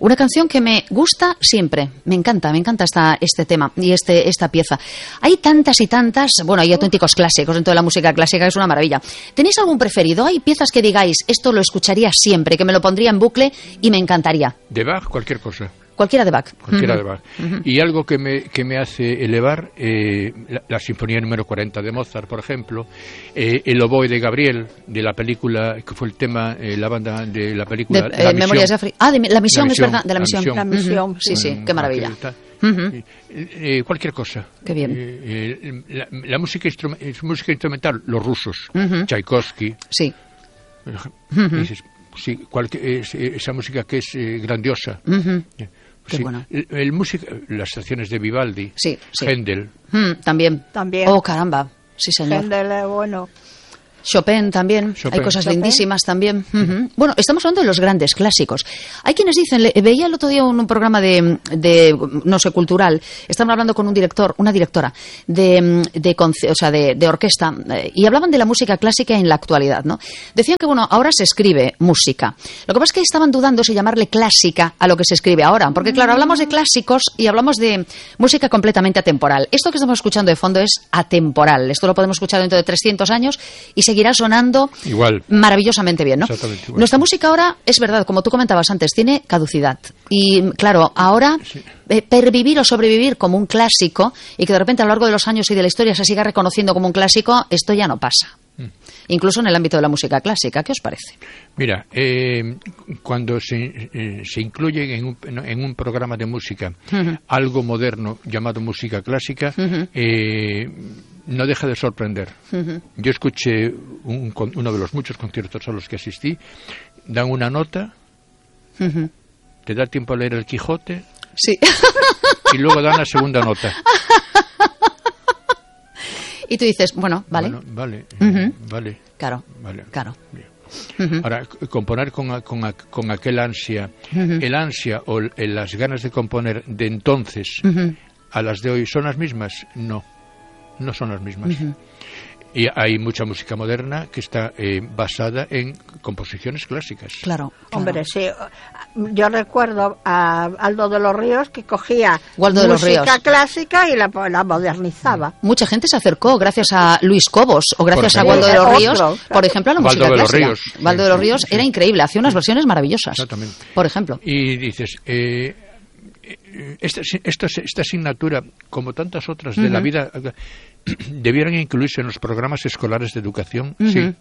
Una canción que me gusta siempre. Me encanta este tema y esta pieza. Hay tantas y tantas, bueno, hay auténticos clásicos dentro de la música clásica, es una maravilla. ¿Tenéis algún preferido? ¿Hay piezas que digáis, esto lo escucharía siempre, que me lo pondría en bucle y me encantaría? De Bach, cualquier cosa. Cualquiera de Bach. Cualquiera de Bach. Y algo que me hace elevar, la Sinfonía número 40 de Mozart, por ejemplo, el oboe de Gabriel, de la película, que fue el tema, la banda de la película... Memorias de África. Ah, de La Misión, es verdad, de La Misión. La Misión. Sí, qué maravilla. Cualquier cosa. Qué bien. La música instrumental, los rusos, Tchaikovsky. Sí. Dices, sí, esa música que es grandiosa. Qué bueno. Las estaciones de Vivaldi, sí. Händel. También. Oh, caramba. Sí, señor. Händel es bueno. Chopin también, hay cosas lindísimas también. Bueno, estamos hablando de los grandes clásicos. Hay quienes dicen, veía el otro día un programa de no sé, cultural, estaban hablando con una directora de orquesta, y hablaban de la música clásica en la actualidad, ¿no? Decían que, bueno, ahora se escribe música. Lo que pasa es que estaban dudando si llamarle clásica a lo que se escribe ahora, porque claro, hablamos de clásicos y hablamos de música completamente atemporal. Esto que estamos escuchando de fondo es atemporal. Esto lo podemos escuchar dentro de 300 años y seguirá sonando igual, maravillosamente bien, ¿no? Exactamente igual. Nuestra música ahora, es verdad, como tú comentabas antes, tiene caducidad. Y claro, ahora pervivir o sobrevivir como un clásico y que de repente a lo largo de los años y de la historia se siga reconociendo como un clásico, esto ya no pasa. Incluso en el ámbito de la música clásica. ¿Qué os parece? Mira, cuando se incluye en un programa de música algo moderno llamado música clásica, no deja de sorprender. Yo escuché uno de los muchos conciertos a los que asistí, dan una nota, te da tiempo a leer el Quijote, sí, y luego dan la segunda nota. Y tú dices, bueno, vale. Vale. Claro. Ahora, componer con aquel ansia, el ansia o las ganas de componer de entonces a las de hoy, ¿son las mismas? No son las mismas. Y hay mucha música moderna que está basada en composiciones clásicas. Claro. Hombre, sí. Yo recuerdo a Aldo de los Ríos que cogía música clásica y la modernizaba. Mucha gente se acercó gracias a Luis Cobos o gracias a Waldo de los Ríos, por ejemplo, a la música clásica. Waldo de los Ríos era increíble, hacía unas versiones maravillosas. Exactamente. Por ejemplo. Y dices, esta asignatura, como tantas otras de la vida, debieran incluirse en los programas escolares de educación.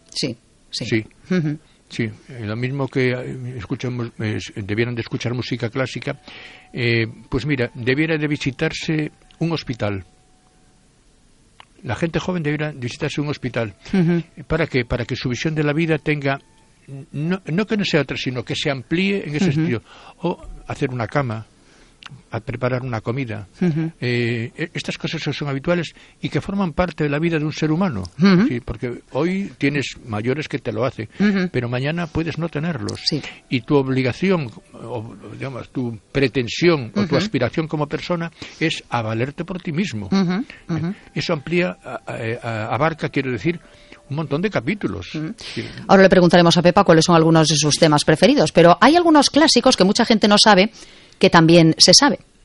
Sí. Lo mismo que debieran de escuchar música clásica, pues mira, debiera de visitarse un hospital. La gente joven debiera visitarse un hospital. ¿Para qué? Para que su visión de la vida tenga, no que no sea otra, sino que se amplíe en ese sentido. O hacer una cama, a preparar una comida. Estas cosas que son habituales y que forman parte de la vida de un ser humano. ¿Sí? Porque hoy tienes mayores que te lo hacen, pero mañana puedes no tenerlos. Sí. Y tu obligación, o digamos, tu pretensión o tu aspiración como persona es a valerte por ti mismo. Eso amplía, abarca, quiero decir, un montón de capítulos. Sí. Ahora le preguntaremos a Pepa cuáles son algunos de sus temas preferidos, pero hay algunos clásicos que mucha gente no sabe que también se sabe.